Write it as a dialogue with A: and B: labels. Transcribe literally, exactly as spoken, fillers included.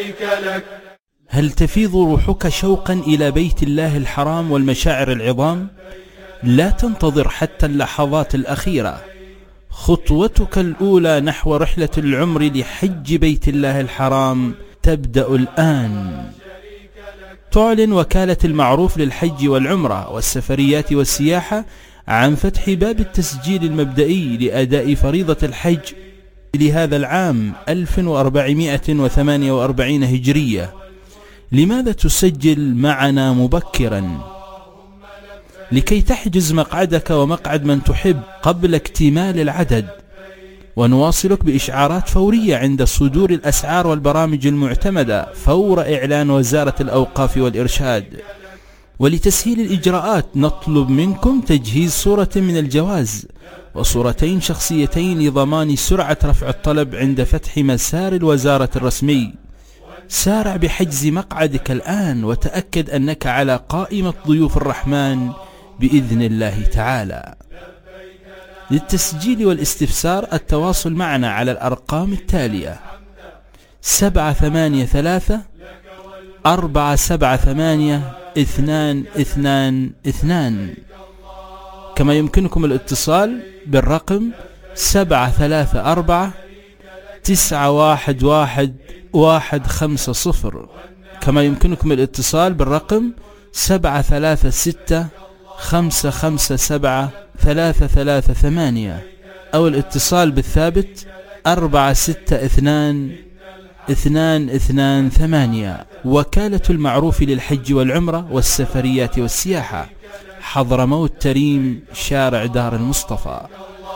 A: هل تفيض روحك شوقا إلى بيت الله الحرام والمشاعر العظام؟ لا تنتظر حتى اللحظات الأخيرة، خطوتك الأولى نحو رحلة العمر لحج بيت الله الحرام تبدأ الآن. تعلن وكالة المعروف للحج والعمرة والسفريات والسياحة عن فتح باب التسجيل المبدئي لأداء فريضة الحج لهذا العام ألف وأربعمائة وثمانية وأربعين هجرية. لماذا تسجل معنا مبكرا؟ لكي تحجز مقعدك ومقعد من تحب قبل اكتمال العدد، ونواصلك بإشعارات فورية عند صدور الأسعار والبرامج المعتمدة فور إعلان وزارة الأوقاف والإرشاد. ولتسهيل الإجراءات نطلب منكم تجهيز صورة من الجواز وصورتين شخصيتين لضمان سرعة رفع الطلب عند فتح مسار الوزارة الرسمي. سارع بحجز مقعدك الآن وتأكد أنك على قائمة ضيوف الرحمن بإذن الله تعالى. للتسجيل والاستفسار التواصل معنا على الأرقام التالية: سبعة ثمانية ثلاثة أربعة سبعة ثمانية اثنان اثنان اثنان، كما يمكنكم الاتصال بالرقم سبعة ثلاثة أربعة تسعة واحد واحد واحد خمسة صفر، كما يمكنكم الاتصال بالرقم سبعة ثلاثة ستة خمسة خمسة سبعة ثلاثة ثلاثة ثمانية، أو الاتصال بالثابت أربعة ستة اثنان اثنان اثنان ثمانية. وكالة المعروف للحج والعمرة والسفريات والسياحة، حضرموت تريم، شارع دار المصطفى.